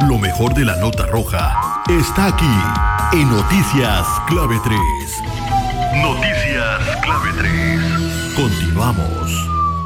Lo mejor de la nota roja está aquí en Noticias Clave 3. Noticias Clave 3. Continuamos.